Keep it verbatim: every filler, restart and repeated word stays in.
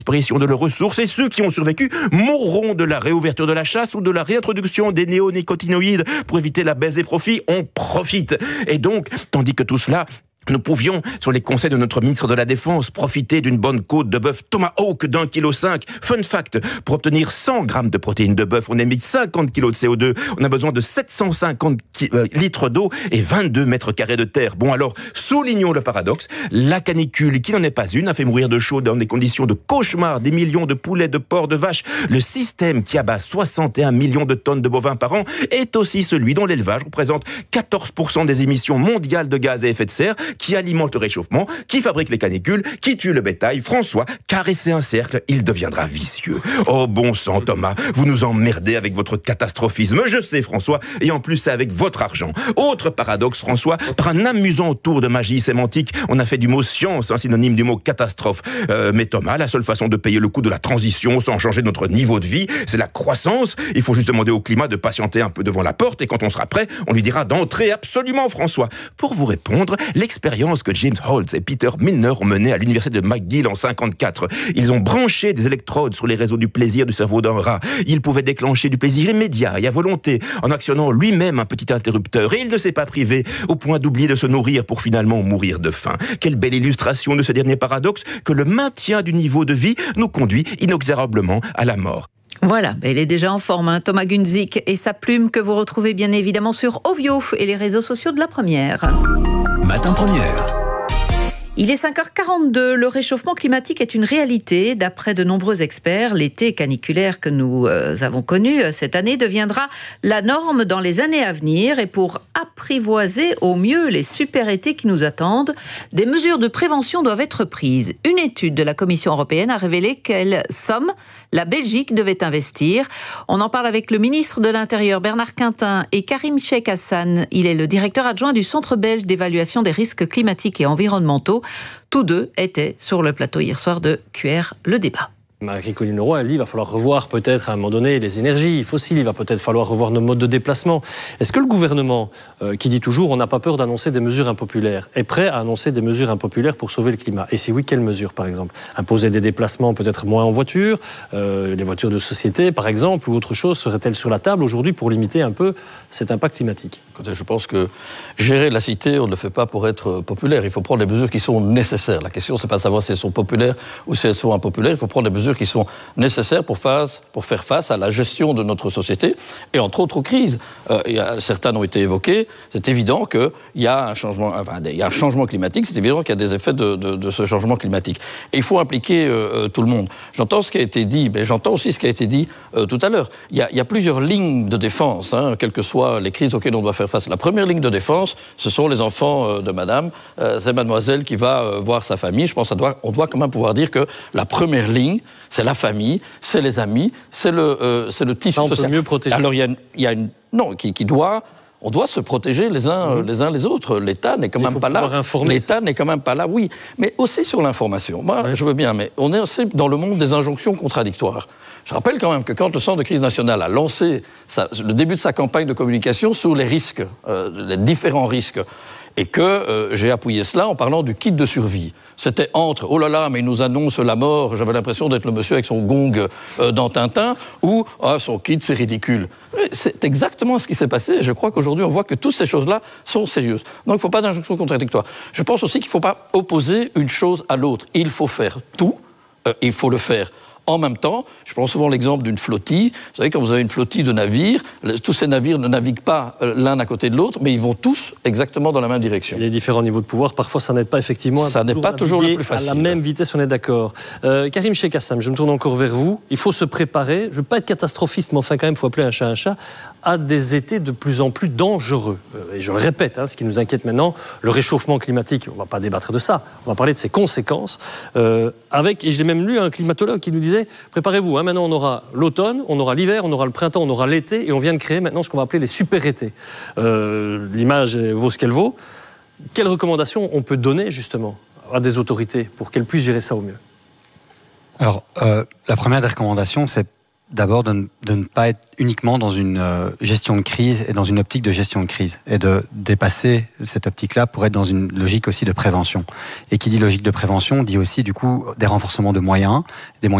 disparition de leurs ressources et ceux qui ont survécu mourront de la réouverture de la chasse ou de la réintroduction des néonicotinoïdes pour éviter la baisse des profits. On profite. Et donc, tandis que tout cela... Nous pouvions, sur les conseils de notre ministre de la Défense, profiter d'une bonne côte de bœuf Tomahawk d'un kilo cinq. Fun fact, pour obtenir cent grammes de protéines de bœuf, on émet cinquante kilos de C O deux. On a besoin de sept cent cinquante litres d'eau et vingt-deux mètres carrés de terre. Bon alors, soulignons le paradoxe. La canicule, qui n'en est pas une, a fait mourir de chaud dans des conditions de cauchemar des millions de poulets, de porcs, de vaches. Le système qui abat soixante et un millions de tonnes de bovins par an est aussi celui dont l'élevage représente quatorze pour cent des émissions mondiales de gaz à effet de serre, qui alimente le réchauffement, qui fabrique les canicules, qui tue le bétail. François, caressez un cercle, il deviendra vicieux. Oh bon sang Thomas, vous nous emmerdez avec votre catastrophisme. Je sais François, et en plus c'est avec votre argent. Autre paradoxe François, par un amusant tour de magie sémantique, on a fait du mot science un synonyme du mot catastrophe. Euh, mais Thomas, la seule façon de payer le coût de la transition sans changer notre niveau de vie, c'est la croissance. Il faut juste demander au climat de patienter un peu devant la porte et quand on sera prêt, on lui dira d'entrer absolument François. Pour vous répondre, l'expérience que James Holtz et Peter Milner ont menée à l'université de McGill en cinquante-quatre. Ils ont branché des électrodes sur les réseaux du plaisir du cerveau d'un rat. Il pouvait déclencher du plaisir immédiat et à volonté en actionnant lui-même un petit interrupteur. Et il ne s'est pas privé au point d'oublier de se nourrir pour finalement mourir de faim. Quelle belle illustration de ce dernier paradoxe que le maintien du niveau de vie nous conduit inexorablement à la mort. Voilà, il est déjà en forme, hein, Thomas Gunzik et sa plume que vous retrouvez bien évidemment sur Ovio et les réseaux sociaux de La Première. Matin Première. Il est cinq heures quarante-deux, le réchauffement climatique est une réalité. D'après de nombreux experts, l'été caniculaire que nous euh, avons connu cette année deviendra la norme dans les années à venir. Et pour apprivoiser au mieux les super-étés qui nous attendent, des mesures de prévention doivent être prises. Une étude de la Commission européenne a révélé quelle somme la Belgique devait investir. On en parle avec le ministre de l'Intérieur Bernard Quintin et Karim Cheikh Hassan. Il est le directeur adjoint du Centre belge d'évaluation des risques climatiques et environnementaux. Tous deux étaient sur le plateau hier soir de Q R Le Débat. Marie-Colline Leroy, elle dit qu'il va falloir revoir peut-être à un moment donné les énergies fossiles, il va peut-être falloir revoir nos modes de déplacement. Est-ce que le gouvernement, euh, qui dit toujours on n'a pas peur d'annoncer des mesures impopulaires, est prêt à annoncer des mesures impopulaires pour sauver le climat? Et si oui, quelles mesures par exemple? Imposer des déplacements peut-être moins en voiture, euh, les voitures de société par exemple, ou autre chose serait-elle sur la table aujourd'hui pour limiter un peu cet impact climatique? Écoutez, je pense que gérer la cité, on ne le fait pas pour être populaire. Il faut prendre les mesures qui sont nécessaires. La question, c'est pas de savoir si elles sont populaires ou si elles sont impopulaires. Il faut prendre les mesures qui sont nécessaires pour, phase, pour faire face à la gestion de notre société et entre autres aux crises. Euh, y a, certaines ont été évoquées. C'est évident qu'il y a un changement, enfin, il y a un changement climatique. C'est évident qu'il y a des effets de, de, de ce changement climatique. Et il faut impliquer euh, tout le monde. J'entends ce qui a été dit, mais j'entends aussi ce qui a été dit euh, tout à l'heure. Il y a, y a plusieurs lignes de défense, hein, quelles que soient les crises auxquelles on doit faire face. La première ligne de défense, ce sont les enfants euh, de madame. Euh, c'est mademoiselle qui va euh, voir sa famille. Je pense qu'on doit, on doit quand même pouvoir dire que la première ligne, c'est la famille, c'est les amis, c'est le, euh, c'est le tissu on social. Peut mieux protéger. Alors il y a, une, il y a une... Non, qui, qui doit... On doit se protéger les uns, mmh. les uns les autres. L'État n'est quand même pas là. L'État n'est quand même pas là, oui. Mais aussi sur l'information. Moi, ouais. je veux bien, mais on est aussi dans le monde des injonctions contradictoires. Je rappelle quand même que quand le Centre de crise nationale a lancé sa, le début de sa campagne de communication sur les risques, euh, les différents risques, et que euh, j'ai appuyé cela en parlant du kit de survie. C'était entre « oh là là, mais il nous annonce la mort », j'avais l'impression d'être le monsieur avec son gong euh, dans Tintin, ou « ah, son kit, c'est ridicule ». C'est exactement ce qui s'est passé, et je crois qu'aujourd'hui, on voit que toutes ces choses-là sont sérieuses. Donc, il ne faut pas d'injonction contradictoire. Je pense aussi qu'il ne faut pas opposer une chose à l'autre. Il faut faire tout, euh, il faut le faire en même temps. Je prends souvent l'exemple d'une flottille. Vous savez, quand vous avez une flottille de navires, tous ces navires ne naviguent pas l'un à côté de l'autre, mais ils vont tous exactement dans la même direction. Il y a différents niveaux de pouvoir. Parfois, ça n'aide pas effectivement. Ça n'est pas toujours le plus facile. À la même vitesse, on est d'accord. Euh, Karim Cheikh Hassan, je me tourne encore vers vous. Il faut se préparer. Je ne veux pas être catastrophiste, mais enfin, quand même, il faut appeler un chat un chat, à des étés de plus en plus dangereux. Euh, et je le répète, hein, ce qui nous inquiète maintenant, le réchauffement climatique. On ne va pas débattre de ça. On va parler de ses conséquences. Euh, avec, et j'ai même lu un climatologue qui nous disait préparez-vous, hein, maintenant on aura l'automne, on aura l'hiver, on aura le printemps, on aura l'été, et on vient de créer maintenant ce qu'on va appeler les super-étés. Euh, l'image vaut ce qu'elle vaut. Quelles recommandations on peut donner justement à des autorités pour qu'elles puissent gérer ça au mieux? Alors, euh, la première des recommandations, c'est d'abord de ne, de ne pas être uniquement dans une euh, gestion de crise et dans une optique de gestion de crise, et de dépasser cette optique-là pour être dans une logique aussi de prévention. Et qui dit logique de prévention dit aussi du coup des renforcements de moyens, des moyens